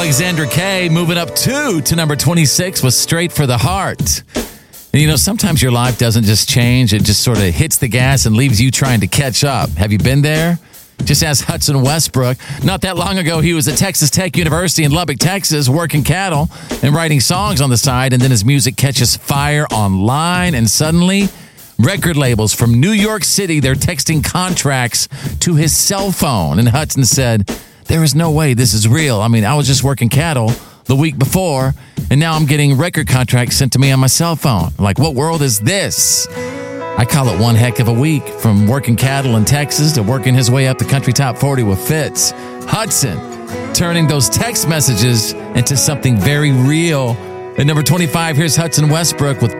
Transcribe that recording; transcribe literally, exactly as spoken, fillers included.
Alexandra K moving up two to number twenty-six with Straight for the Heart. And you know, sometimes your life doesn't just change. It just sort of hits the gas and leaves you trying to catch up. Have you been there? Just ask Hudson Westbrook. Not that long ago, he was at Texas Tech University in Lubbock, Texas, working cattle and writing songs on the side. And then his music catches fire online. And suddenly, record labels from New York City, they're texting contracts to his cell phone. And Hudson said, there is no way this is real. I mean, I was just working cattle the week before, and now I'm getting record contracts sent to me on my cell phone. Like, what world is this? I call it one heck of a week, from working cattle in Texas to working his way up the country top forty with Fitz. Hudson, turning those text messages into something very real. At number twenty-five, here's Hudson Westbrook with